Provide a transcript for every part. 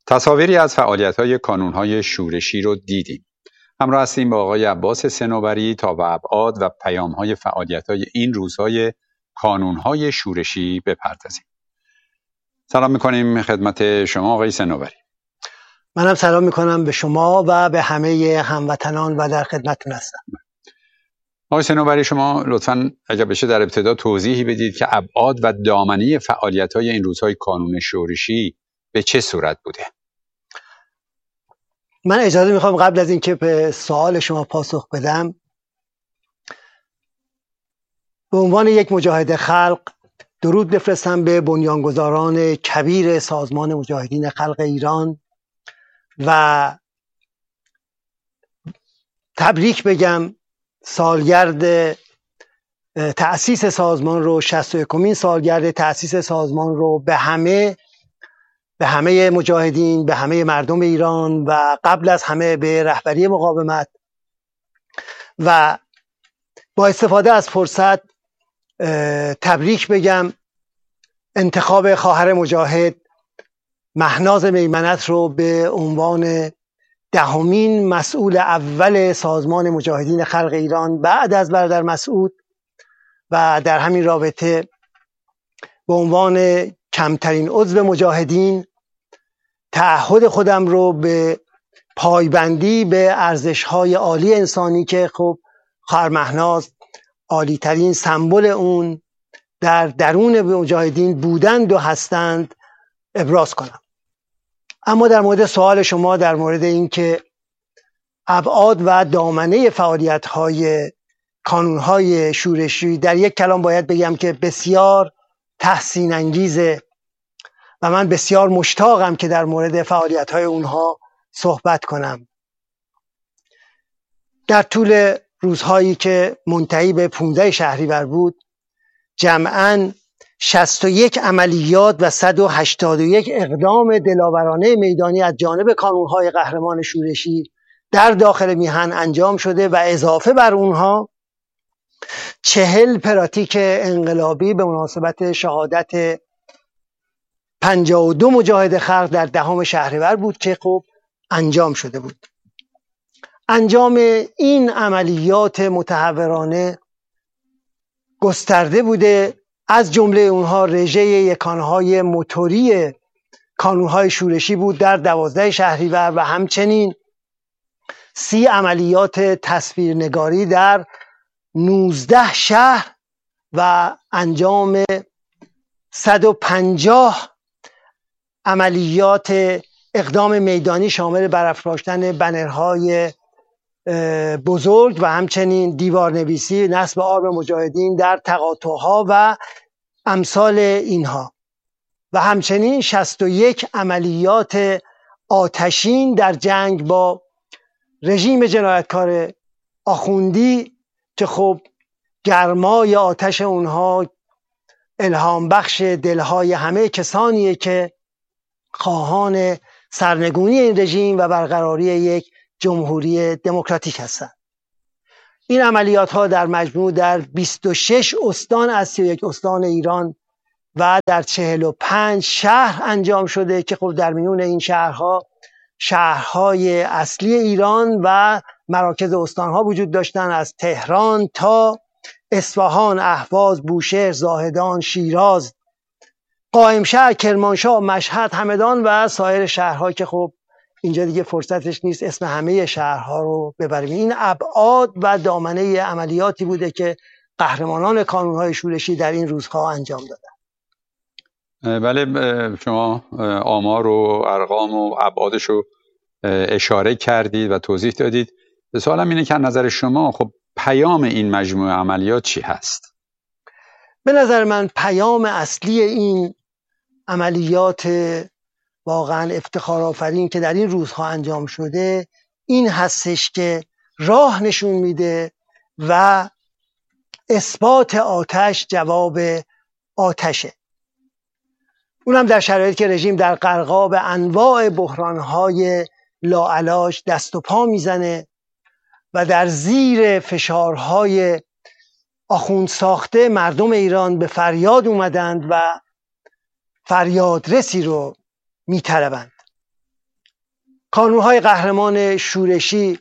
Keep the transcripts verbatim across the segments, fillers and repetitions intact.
تصاویری از فعالیت‌های کانون‌های شورشی رو دیدیم. همراه هستیم با آقای عباس صنوبری تا به ابعاد و پیام‌های فعالیت‌های این روزهای کانون‌های شورشی بپردازیم. سلام می‌کنیم خدمت شما آقای صنوبری. منم سلام می‌کنم به شما و به همه هموطنان و در خدمتتون هستم. آقای صنوبری، شما لطفاً اگر بشه در ابتدا توضیحی بدید که ابعاد و دامنه فعالیت‌های این روزهای کانون شورشی به چه صورت بوده؟ من اجازه میخوام قبل از اینکه به سوال شما پاسخ بدم به عنوان یک مجاهد خلق درود بفرستم به بنیانگذاران کبیر سازمان مجاهدین خلق ایران و تبریک بگم سالگرد تأسیس سازمان رو، شصت و یکمین سالگرد تأسیس سازمان رو به همه به همه مجاهدین، به همه مردم ایران و قبل از همه به رهبری مقاومت و با استفاده از فرصت تبریک بگم انتخاب خواهر مجاهد مهناز میمنت رو به عنوان دهمین مسئول اول سازمان مجاهدین خلق ایران بعد از برادر مسعود و در همین رابطه به عنوان کمترین عضو مجاهدین تعهد خودم رو به پایبندی به ارزش‌های عالی انسانی که خب خواهر مهناز عالی ترین سمبل اون در درون مجاهدین بودند و هستند ابراز کنم. اما در مورد سوال شما در مورد اینکه ابعاد و دامنه فعالیت‌های کانون‌های شورشی، در یک کلام باید بگم که بسیار تحسین انگیزه و من بسیار مشتاقم که در مورد فعالیت‌های اونها صحبت کنم. در طول روزهایی که منتهی به پانزده شهریور بود جمعاً شصت و یک عملیات و صد و هشتاد و یک اقدام دلاورانه میدانی از جانب کانون‌های قهرمان شورشی در داخل میهن انجام شده و اضافه بر اونها چهل پراتیک انقلابی به مناسبت شهادت پنجاه و دو مجاهد خلق در دهم شهریور بود که خب انجام شده بود. انجام این عملیات متحورانه گسترده بوده، از جمله اونها رژه یکانهای موتوری کانونهای شورشی بود در دوازده شهریور و همچنین سی عملیات تصویرنگاری در نوزده شهر و انجام صد و پنجاه عملیات اقدام میدانی شامل برافراشتن بنرهای بزرگ و همچنین دیوارنویسی، نصب آرم مجاهدین در تقاطعها و امثال اینها و همچنین شصت و یک عملیات آتشین در جنگ با رژیم جنایتکار آخوندی که خب گرمای آتش اونها الهام بخش دلهای همه کسانیه که خواهان سرنگونی این رژیم و برقراری یک جمهوری دموکراتیک هستند. این عملیات ها در مجموع در بیست و شش استان از سی و یک استان ایران و در چهل و پنج شهر انجام شده که خب در میون این شهرها شهرهای اصلی ایران و مراکز استانها وجود داشتن، از تهران تا اصفهان، اهواز، بوشهر، زاهدان، شیراز، قائمشهر، کرمانشاه، مشهد، همدان و سایر شهرها که خب اینجا دیگه فرصتش نیست اسم همه شهرها رو ببریم. این ابعاد و دامنه عملیاتی بوده که قهرمانان کانونهای شورشی در این روزها انجام دادن. بله، شما آمار و ارقام و ابعادش رو اشاره کردید و توضیح دادید. سوالم اینه که از نظر شما خب پیام این مجموعه عملیات چی هست؟ به نظر من پیام اصلی این عملیات واقعا افتخارآفرین که در این روزها انجام شده این هستش که راه نشون میده و اثبات آتش جواب آتشه، اونم در شرایطی که رژیم در غرقاب انواع بحرانهای لاعلاج دست و پا میزنه و در زیر فشارهای آخوند ساخته مردم ایران به فریاد اومدند و فریادرسی رو میطلبند. کانونهای قهرمان شورشی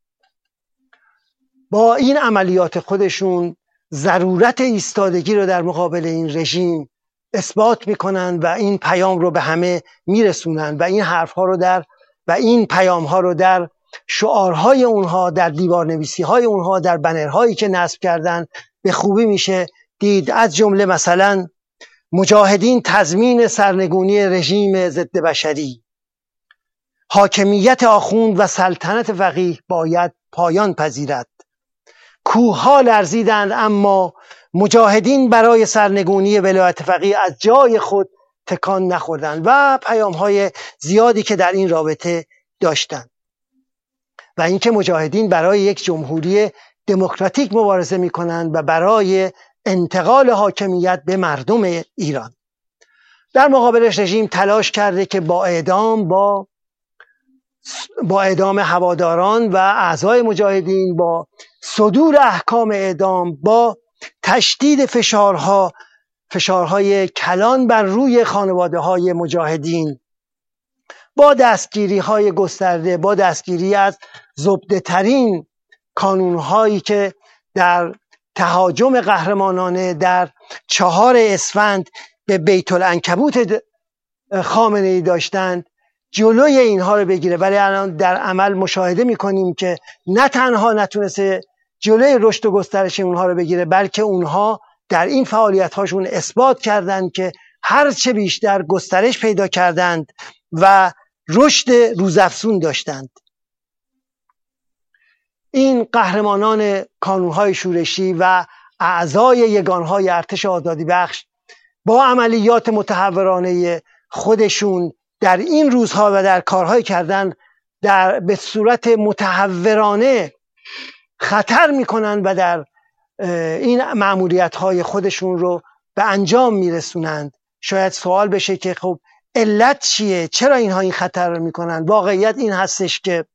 با این عملیات خودشون ضرورت ایستادگی رو در مقابل این رژیم اثبات میکنن و این پیام رو به همه میرسونن و این حرفها رو در و این پیامها رو در شعارهای اونها، در دیوارنویسی های اونها، در بنرهایی که نصب کردن به خوبی میشه دید. از جمله مثلا مجاهدین تضمین سرنگونی رژیم ضد بشری، حاکمیت آخوند و سلطنت فقیه باید پایان پذیرد، کوهها لرزیدند اما مجاهدین برای سرنگونی ولایت فقیه از جای خود تکان نخوردند و پیام‌های زیادی که در این رابطه داشتند. و اینکه مجاهدین برای یک جمهوری دموکراتیک مبارزه می‌کنند و برای انتقال حاکمیت به مردم ایران. در مقابلش رژیم تلاش کرده که با اعدام با با اعدام هواداران و اعضای مجاهدین، با صدور احکام اعدام، با تشدید فشارها فشارهای کلان بر روی خانواده های مجاهدین، با دستگیری های گسترده، با دستگیری از زبده ترین کانون هایی که در تهاجم قهرمانانه در چهار اسفند به بیت العنکبوت خامنه ای داشتند، جلوی اینها رو بگیره. ولی الان در عمل مشاهده میکنیم که نه تنها نتونسته جلوی رشد و گسترش اونها رو بگیره، بلکه اونها در این فعالیت هاشون اثبات کردند که هرچه بیشتر گسترش پیدا کردند و رشد روزافزون داشتند. این قهرمانان کانونهای شورشی و اعضای یگانهای ارتش آزادی بخش با عملیات متحورانه خودشون در این روزها و در کارهای کردن در به صورت متحورانه خطر میکنن و در این مأموریت‌های خودشون رو به انجام میرسونند. شاید سوال بشه که خب علت چیه؟ چرا اینها این خطر رو میکنن؟ واقعیت این هستش که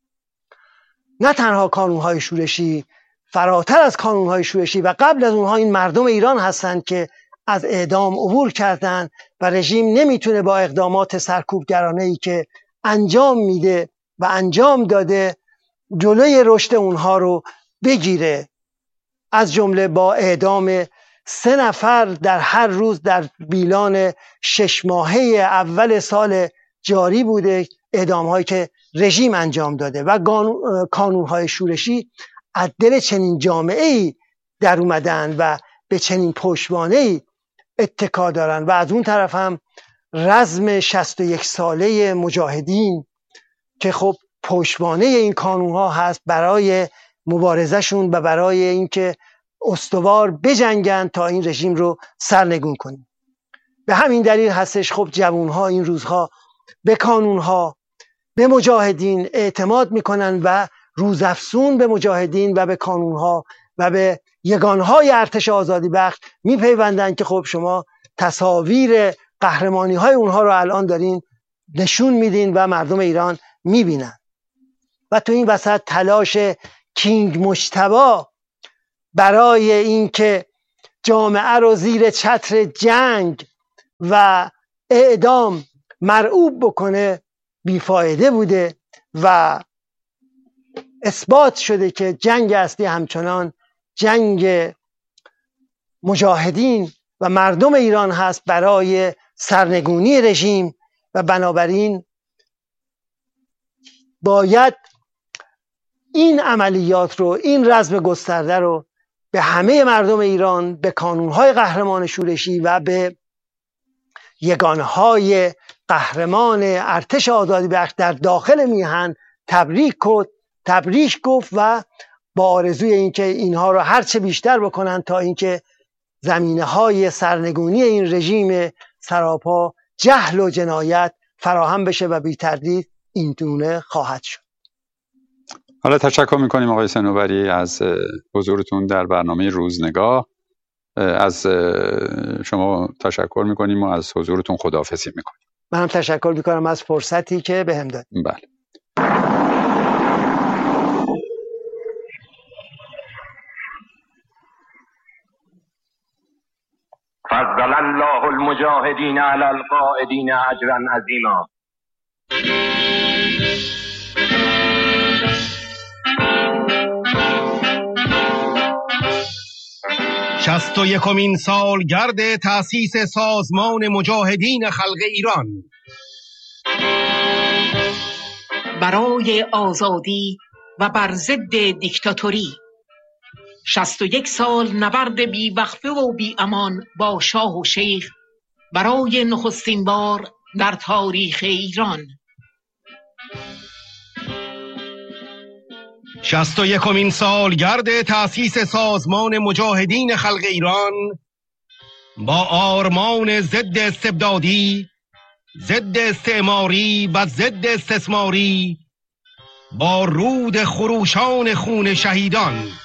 نه تنها کانونهای شورشی، فراتر از کانونهای شورشی و قبل از اونها این مردم ایران هستند که از اعدام عبور کردند و رژیم نمیتونه با اقدامات سرکوبگرانه‌ای که انجام میده و انجام داده جلوی رشد اونها رو بگیره. از جمله با اعدام سه نفر در هر روز در بیلان شش ماهه اول سال جاری بوده، اعدام هایی که رژیم انجام داده و کانون های شورشی از دل چنین جامعه‌ای در اومدن و به چنین پشتوانه‌ای اتکا دارن و از اون طرف هم رزم شصت و یک ساله مجاهدین که خب پشتوانه این کانون ها هست برای مبارزشون و برای اینکه استوار بجنگن تا این رژیم رو سرنگون کنن. به همین دلیل هستش خب جوان ها این روزها به کانون ها، به مجاهدین اعتماد میکنن و روزافزون به مجاهدین و به کانون ها و به یگانهای ارتش آزادی بخش میپیوندن که خب شما تصاویر قهرمانی های اونها رو الان دارین نشون میدین و مردم ایران میبینن. و تو این وسط تلاش کینگ مجتبی برای اینکه جامعه رو زیر چتر جنگ و اعدام مرعوب بکنه بیفایده بوده و اثبات شده که جنگ اصلی همچنان جنگ مجاهدین و مردم ایران هست برای سرنگونی رژیم و بنابراین باید این عملیات رو، این رزم گسترده رو به همه مردم ایران، به کانونهای قهرمان شورشی و به یگانهای قهرمان ارتش آزادی بخش در داخل میهن تبریک گفت تبریک گفت و با آرزوی اینکه اینها رو هرچه بیشتر بکنن تا اینکه زمینه‌های سرنگونی این رژیم سراپا جهل و جنایت فراهم بشه و بی تردید این گونه خواهد شد. حالا تشکر میکنیم آقای صنوبری از حضورتون در برنامه روزنگاه. از شما تشکر میکنیم و از حضورتون خداحافظی میکنیم. منم تشکر میکنم از فرصتی که بهم دادید. بله. فضل الله المجاهدین علی القاعدین اجرا عظیما. شصت و یکمین سالگرد تأسیس سازمان مجاهدین خلق ایران. برای آزادی و بر ضد دیکتاتوری، شصت و یک سال نبرد بی وقفه و بی امان با شاه و شیخ برای نخستین بار در تاریخ ایران. شصت و یکمین سالگرد تأسیس سازمان مجاهدین خلق ایران با آرمان ضد استبدادی، ضد استعماری و ضد استثماری، با رود خروشان خون شهیدان.